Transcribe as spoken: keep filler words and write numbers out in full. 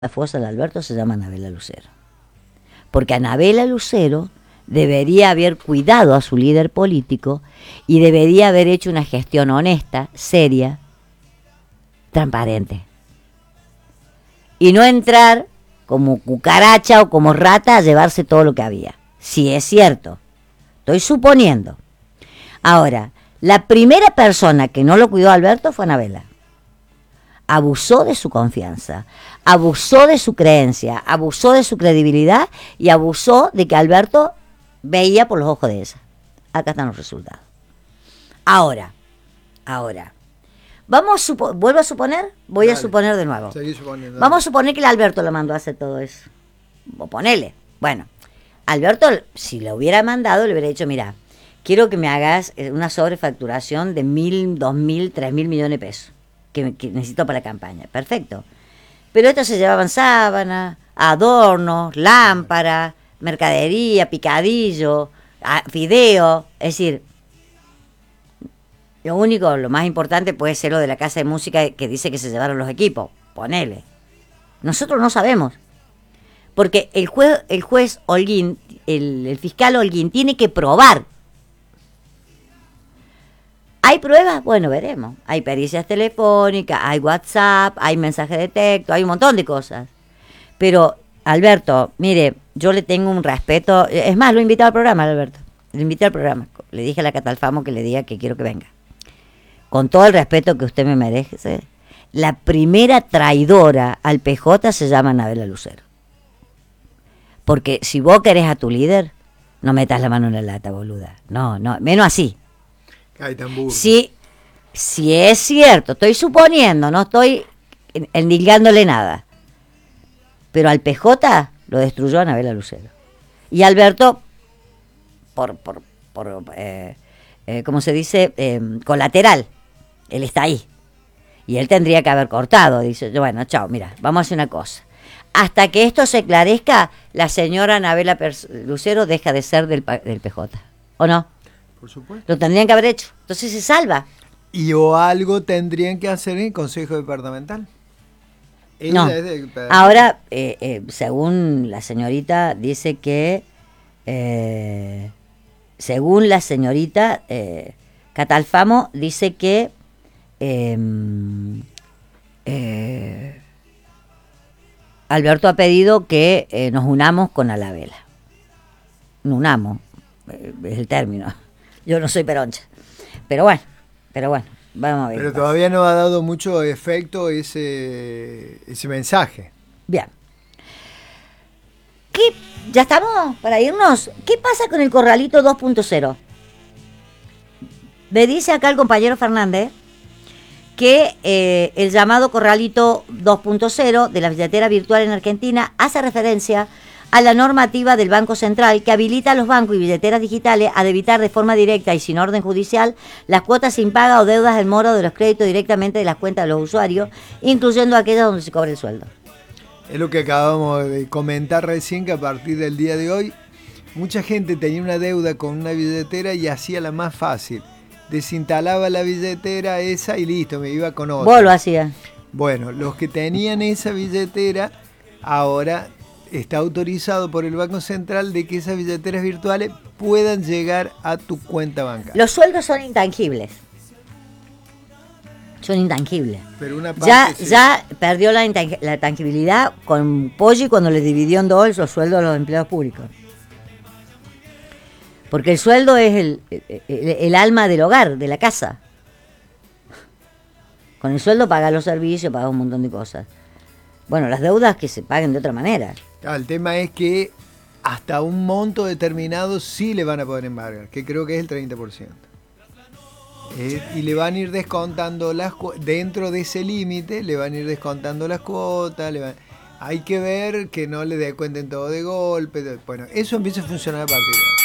La fosa de Alberto se llama Anabela Lucero. Porque Anabela Lucero debería haber cuidado a su líder político y debería haber hecho una gestión honesta, seria, transparente. Y no entrar como cucaracha o como rata a llevarse todo lo que había. Sí, es cierto. Estoy suponiendo. Ahora, la primera persona que no lo cuidó a Alberto fue Anabela. Abusó de su confianza, abusó de su creencia, abusó de su credibilidad y abusó de que Alberto veía por los ojos de ella. Acá están los resultados. Ahora, ahora, vamos a supo- vuelvo a suponer, voy Dale. a suponer de nuevo. Seguí suponiendo. Vamos a suponer que el Alberto lo mandó a hacer todo eso. O ponele. Bueno, Alberto, si lo hubiera mandado, le hubiera dicho, mira, quiero que me hagas una sobrefacturación de mil, dos mil, tres mil millones de pesos. Que, que necesito para la campaña. Perfecto. Pero estos se llevaban sábanas, adornos, lámparas, mercadería, picadillo, a- fideo. Es decir, lo único, lo más importante puede ser lo de la casa de música que dice que se llevaron los equipos. Ponele. Nosotros no sabemos. Porque el juez, el juez Holguín, el, el fiscal Holguín, tiene que probar. ¿Hay pruebas? Bueno, veremos. Hay pericias telefónicas, hay WhatsApp, hay mensajes de texto, hay un montón de cosas. Pero, Alberto, mire, yo le tengo un respeto. Es más, lo he invitado al programa, Alberto. Le invité al programa. Le dije a la Catalfamo que le diga que quiero que venga. Con todo el respeto que usted me merece, la primera traidora al P J se llama Anabela Lucero. Porque si vos querés a tu líder, no metas la mano en la lata, boluda. No, no, menos así. Ay, tan burdo. Si, si es cierto, estoy suponiendo, no estoy en- endilgándole nada. Pero al P J lo destruyó Anabela Lucero. Y Alberto, por, por, por eh, eh, ¿cómo se dice? Eh, colateral. Él está ahí. Y él tendría que haber cortado. Dice, bueno, chao, mira, vamos a hacer una cosa. Hasta que esto se esclarezca, la señora Anabela Pers- Lucero deja de ser del, pa- del P J. ¿O no? Por supuesto. Lo tendrían que haber hecho. Entonces se salva. Y o algo tendrían que hacer en el Consejo Departamental. Ella No. es del- Ahora, eh, eh, según la señorita, dice que, eh, según la señorita eh, Catalfamo, dice que eh, eh, Alberto ha pedido que eh, nos unamos con Anabela. Nos unamos, eh, es el término. Yo no soy peroncha. Pero bueno, pero bueno, vamos a ver. Pero todavía no ha dado mucho efecto ese, ese mensaje. Bien. ¿Qué? ¿Ya estamos para irnos? ¿Qué pasa con el corralito dos punto cero? Me dice acá el compañero Fernández que eh, el llamado corralito dos punto cero de la billetera virtual en Argentina hace referencia a la normativa del Banco Central que habilita a los bancos y billeteras digitales a debitar de forma directa y sin orden judicial las cuotas sin paga o deudas del moro de los créditos directamente de las cuentas de los usuarios, incluyendo aquellas donde se cobra el sueldo. Es lo que acabamos de comentar recién, que a partir del día de hoy, mucha gente tenía una deuda con una billetera y hacía la más fácil. Desinstalaba la billetera esa y listo, me iba con otra. Vos lo hacías. Bueno, los que tenían esa billetera, ahora está autorizado por el Banco Central de que esas billeteras virtuales puedan llegar a tu cuenta bancaria. Los sueldos son intangibles. Son intangibles. Pero una parte Ya, sí. ya perdió la, intang- la tangibilidad con Poggi cuando le dividió en dos los sueldos a los empleados públicos. Porque el sueldo es el, el, el alma del hogar, de la casa. Con el sueldo pagas los servicios, pagas un montón de cosas. Bueno, las deudas que se paguen de otra manera. Ah, el tema es que hasta un monto determinado sí le van a poder embargar, que creo que es el treinta por ciento. Eh, y le van a ir descontando las cu- dentro de ese límite, le van a ir descontando las cuotas. Le van- hay que ver que no le descuenten todo de golpe. de- Bueno, eso empieza a funcionar a partir de ahora.